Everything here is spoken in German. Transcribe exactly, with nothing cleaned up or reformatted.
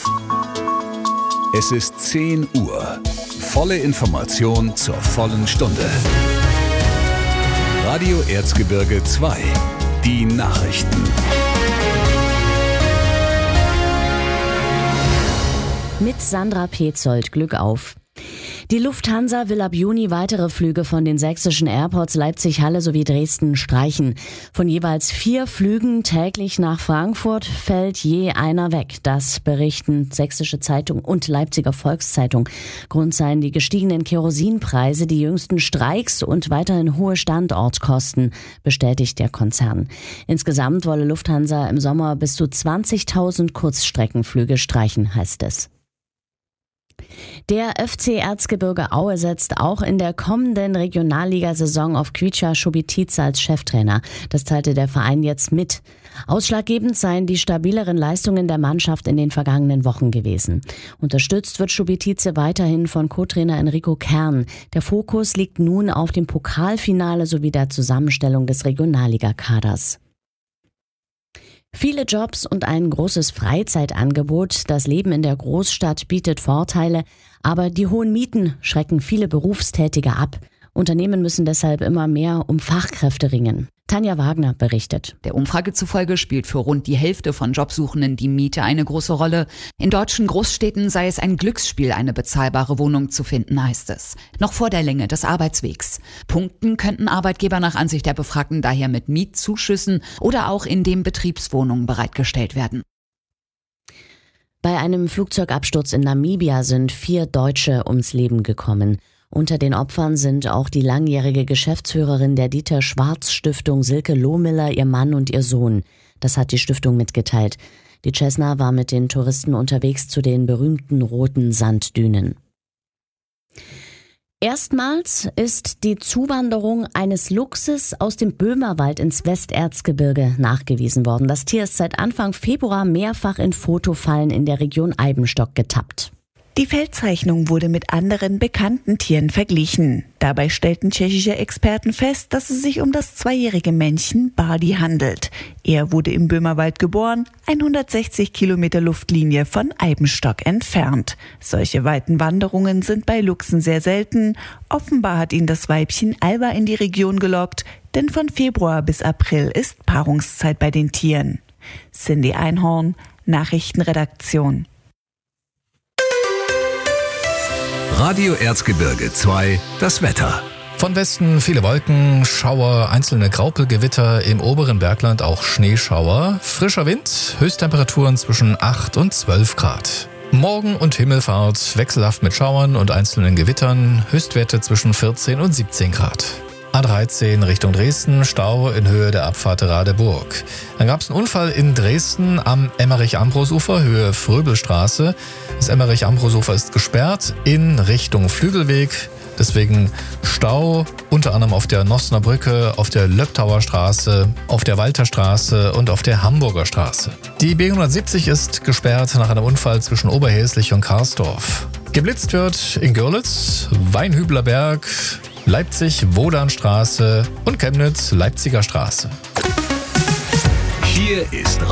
Es ist zehn Uhr. Volle Information zur vollen Stunde. Radio Erzgebirge zwei. Die Nachrichten. Mit Sandra Petzold, Glück auf. Die Lufthansa will ab Juni weitere Flüge von den sächsischen Airports Leipzig, Halle sowie Dresden streichen. Von jeweils vier Flügen täglich nach Frankfurt fällt je einer weg. Das berichten Sächsische Zeitung und Leipziger Volkszeitung. Grund seien die gestiegenen Kerosinpreise, die jüngsten Streiks und weiterhin hohe Standortkosten, bestätigt der Konzern. Insgesamt wolle Lufthansa im Sommer bis zu zwanzigtausend Kurzstreckenflüge streichen, heißt es. Der F C Erzgebirge Aue setzt auch in der kommenden Regionalligasaison auf Kvicha Šubitica als Cheftrainer. Das teilte der Verein jetzt mit. Ausschlaggebend seien die stabileren Leistungen der Mannschaft in den vergangenen Wochen gewesen. Unterstützt wird Šubitica weiterhin von Co-Trainer Enrico Kern. Der Fokus liegt nun auf dem Pokalfinale sowie der Zusammenstellung des Regionalligakaders. Viele Jobs und ein großes Freizeitangebot. Das Leben in der Großstadt bietet Vorteile, aber die hohen Mieten schrecken viele Berufstätige ab. Unternehmen müssen deshalb immer mehr um Fachkräfte ringen. Tanja Wagner berichtet. Der Umfrage zufolge spielt für rund die Hälfte von Jobsuchenden die Miete eine große Rolle. In deutschen Großstädten sei es ein Glücksspiel, eine bezahlbare Wohnung zu finden, heißt es. Noch vor der Länge des Arbeitswegs. Punkten könnten Arbeitgeber nach Ansicht der Befragten daher mit Mietzuschüssen oder auch indem Betriebswohnungen bereitgestellt werden. Bei einem Flugzeugabsturz in Namibia sind vier Deutsche ums Leben gekommen. Unter den Opfern sind auch die langjährige Geschäftsführerin der Dieter-Schwarz-Stiftung Silke Lohmiller, ihr Mann und ihr Sohn. Das hat die Stiftung mitgeteilt. Die Cessna war mit den Touristen unterwegs zu den berühmten roten Sanddünen. Erstmals ist die Zuwanderung eines Luchses aus dem Böhmerwald ins Westerzgebirge nachgewiesen worden. Das Tier ist seit Anfang Februar mehrfach in Fotofallen in der Region Eibenstock getappt. Die Feldzeichnung wurde mit anderen bekannten Tieren verglichen. Dabei stellten tschechische Experten fest, dass es sich um das zweijährige Männchen Bardi handelt. Er wurde im Böhmerwald geboren, hundertsechzig Kilometer Luftlinie von Eibenstock entfernt. Solche weiten Wanderungen sind bei Luchsen sehr selten. Offenbar hat ihn das Weibchen Alba in die Region gelockt, denn von Februar bis April ist Paarungszeit bei den Tieren. Cindy Einhorn, Nachrichtenredaktion. Radio Erzgebirge zwei, das Wetter. Von Westen viele Wolken, Schauer, einzelne Graupelgewitter, im oberen Bergland auch Schneeschauer. Frischer Wind, Höchsttemperaturen zwischen acht und zwölf Grad. Morgen und Himmelfahrt wechselhaft mit Schauern und einzelnen Gewittern, Höchstwerte zwischen vierzehn und siebzehn Grad. A dreizehn Richtung Dresden, Stau in Höhe der Abfahrt Radeburg. Dann gab es einen Unfall in Dresden am Emmerich-Ambros-Ufer, Höhe Fröbelstraße. Das Emmerich-Ambros-Ufer ist gesperrt in Richtung Flügelweg. Deswegen Stau, unter anderem auf der Nossener Brücke, auf der Löbtauer Straße, auf der Walterstraße und auf der Hamburger Straße. Die B hundertsiebzig ist gesperrt nach einem Unfall zwischen Oberhäslich und Karsdorf. Geblitzt wird in Görlitz, Weinhübler Berg, Leipzig, Wodanstraße und Chemnitz, Leipziger Straße. Hier ist